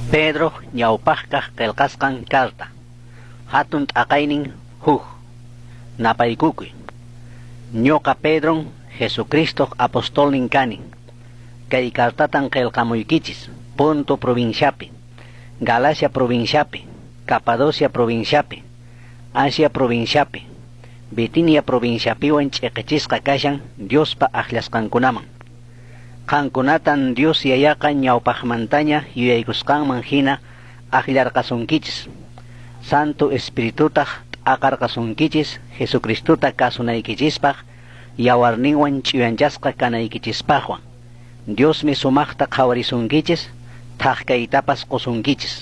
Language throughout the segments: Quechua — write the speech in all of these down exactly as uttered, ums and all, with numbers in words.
Pedro ñawpajkaq qillqasqan carta hatun t'aqaynin huk napaykukuy ñoqa Pedron Jesucristo apostolnin kani kay cartatan qillqamuykichis Ponto provinciapi, Galacia provinciapi, Capadocia provinciapi, Asia provinciapi, Bitinia provinciapiwan ch'iqichisqa kashan Diospa aqllasqankunaman. Qankunatan Dios yayaqa ñawpaqmantaña yuyaykusqanman hina aqllarqasunkichis. Santo Espiritutaq t'aqarqasunkichis Jesucristuta kasunaykichispaq yawarninwan ch'uyanchasqa kanaykichispaqwan. Diosmi sumaqta qhawarisunkichis thaqkaytapas qusunkichis.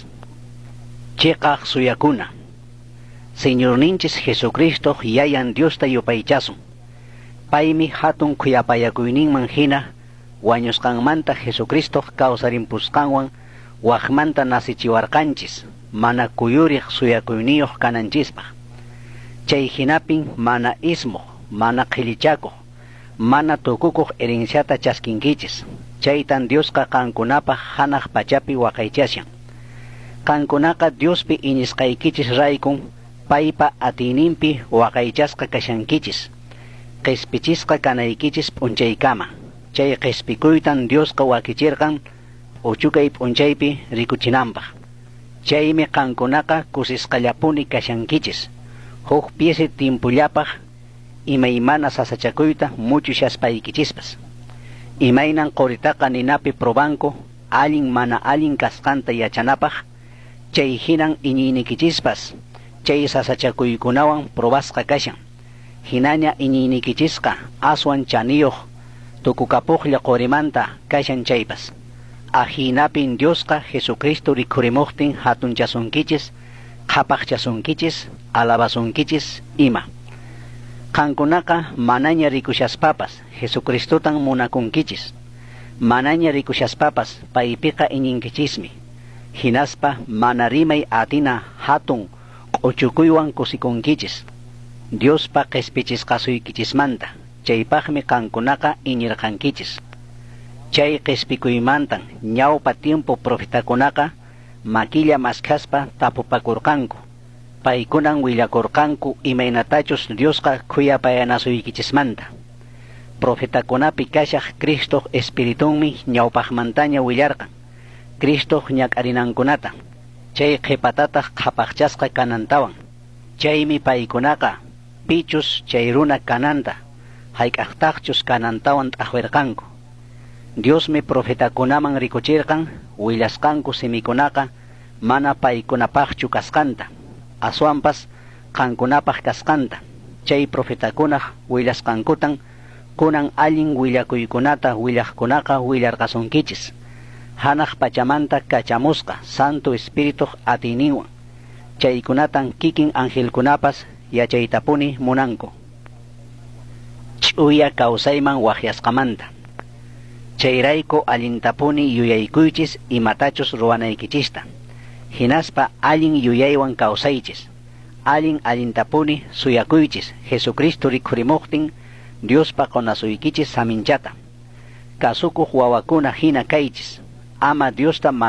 Chiqaq suyakuna. Señorninchis Jesucristo yayan Diosta yupaychasun. Paymi hatun kuyapayakuyninman hina wañusqanmanta Jesucristo kawsarimpusqanwan waqmanta nasichiwarqanchis mana kuyuriq suyakuyniyuq kananchispaq. Chay hinapin mana ismuq, mana qhilichakuq, mana tukukuq herenciata chaskinkichis. Chaytan Diosqa qankunapaq hanaq pachapi waqaychashan. Qankunaqa Diospi iñisqaykichis raykun paypa atininpi waqaychasqa kashankichis. Qespichisqa kanaykichis p'unchaykama. Chay qespikuytan Diosqa wakichirqan uchukay p'unchaypi rikuchinanpaq. Chaymi qankunaqa kusisqallapuni kashankichis. Huk piesi timpullapaq imaymana sasachakuyta muchushaspaykichispas. Imaynan qoritaqa ninapi probanku allin mana allin kasqanta yachanapaq chay hinan iñiynikichispas chay sasachakuykunawan probasqa kashan. Hinaña iñiynikichisqa aswan chaniyuq tukukapuqlla qorimanta kashan chaypas. Ahinapin Diosqa Jesucristo rikurimuqtin hatunchasunkichis, qhapaqchasunkichis, alabasunkichis ima. Qankunaqa manaña rikushaspapas Jesucristutan munakunkichis. Manaña rikushaspapas paypiqa iñinkichismi. Hinaspa mana rimay atina hatun q'uchukuywan kusikunkichis. Diospa qespichisqasuykichismanta. Chaypaqmi qankunaqa iñirqankichis. Chay qespikuymantan ñawpa tiempo profetakunaqa maquilla maskaspa tapupakurqanku. Paykunan willakurqanku imaynatachus Diosqa khuyapayanasuykichismanta. Profetakunapi kashaq Cristo Espiritunmi ñawpaqmantaña willarqan. Cristo ñak'arinankunata. Chay qhipatataq qhapaqchasqa kanantawan. Chaymi paykunaqa pichus chay runa kananta hayk'aqtaqchus kanantawan t'aqwirqanku. Diosmi profetakunaman rikuchirqan willasqanku simikunaqa mana paykunapaqchu kasqanta. Aswanpas qankunapaq kasqanta. Chay profetakunaq willasqankutan kunan allin willakuykunata willaqkunaqa willarqasunkichis. Hanaq pachamanta kachamusqa Santo Espiritu atiyninwan. Chaykunatan kikin angelkunapas yachaytapuni munanku. Ch'uya kawsayman waqyasqamanta. Chayrayku allintapuni yuyaykuychis imatachus ruwanaykichista. Hinaspa allin yuyaywan kawsaychis. Allin allintapuni suyakuychis Jesucristo rikurimuqtin Diospa qonasuykichis saminchata. Kasukuq wawakuna hina kaychis. Ama Diosta